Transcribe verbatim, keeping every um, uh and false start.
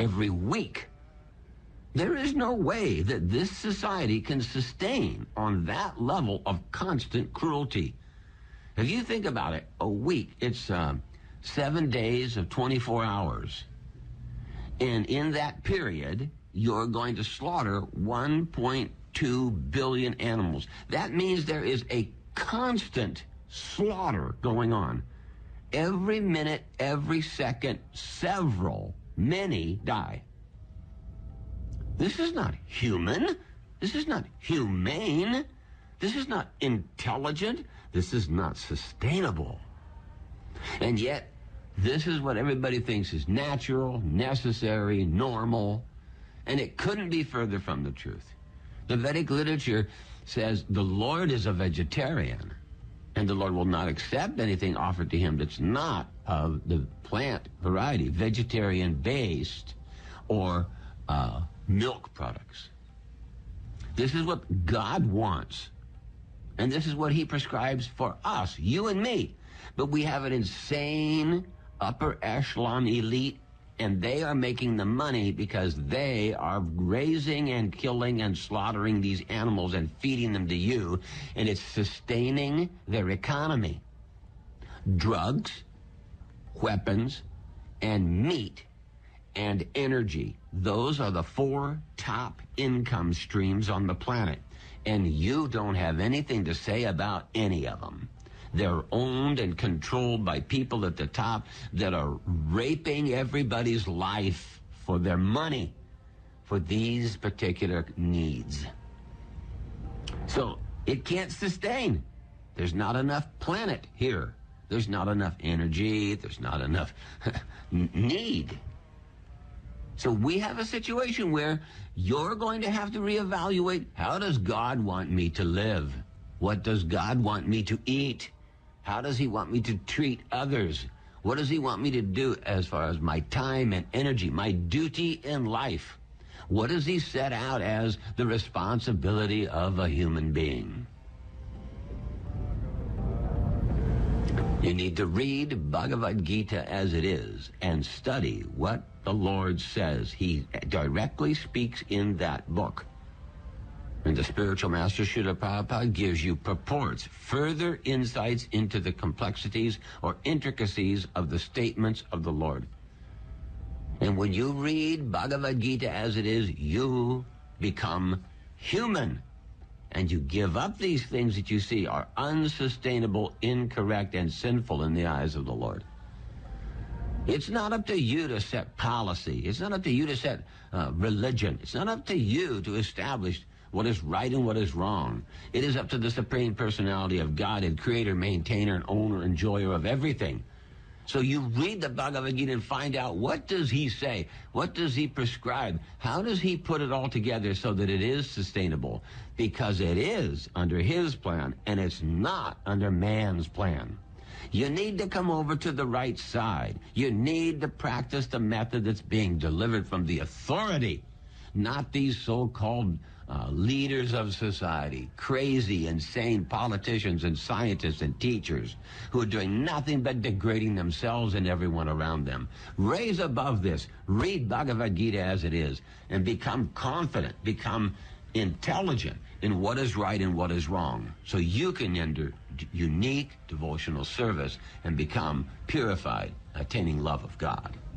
every week. There is no way that this society can sustain on that level of constant cruelty. If you think about it, a week, it's uh, seven days of twenty-four hours. And in that period, you're going to slaughter one point two billion animals. That means there is a constant slaughter going on. Every minute, every second, several, many die. This is not human. This is not humane. This is not intelligent. This is not sustainable. And yet, this is what everybody thinks is natural, necessary, normal, and it couldn't be further from the truth. The Vedic literature says the Lord is a vegetarian, and the Lord will not accept anything offered to him that's not of the plant variety, vegetarian-based or uh, milk products. This is what God wants, and this is what he prescribes for us, you and me. But we have an insane upper echelon elite, and they are making the money because they are raising and killing and slaughtering these animals and feeding them to you, and it's sustaining their economy. Drugs, weapons, and meat and energy. Those are the four top income streams on the planet, and you don't have anything to say about any of them. They're owned and controlled by people at the top that are raping everybody's life for their money, for these particular needs. So it can't sustain. There's not enough planet here. There's not enough energy. There's not enough need. So we have a situation where you're going to have to reevaluate, how does God want me to live? What does God want me to eat? How does he want me to treat others? What does he want me to do as far as my time and energy, my duty in life? What does he set out as the responsibility of a human being? You need to read Bhagavad Gita as it is and study what the Lord says. He directly speaks in that book. And the spiritual master, Srila Prabhupada, gives you purports, further insights into the complexities or intricacies of the statements of the Lord. And when you read Bhagavad Gita as it is, you become human. And you give up these things that you see are unsustainable, incorrect, and sinful in the eyes of the Lord. It's not up to you to set policy. It's not up to you to set uh, religion. It's not up to you to establish what is right and what is wrong. It is up to the Supreme Personality of God and creator, maintainer, and owner, enjoyer of everything. So you read the Bhagavad Gita and find out, what does he say? What does he prescribe? How does he put it all together so that it is sustainable? Because it is under his plan, and it's not under man's plan. You need to come over to the right side. You need to practice the method that's being delivered from the authority, not these so-called Uh, leaders of society, crazy, insane politicians and scientists and teachers who are doing nothing but degrading themselves and everyone around them. Raise above this. Read Bhagavad Gita as it is and become confident, become intelligent in what is right and what is wrong, so you can enter unique devotional service and become purified, attaining love of God.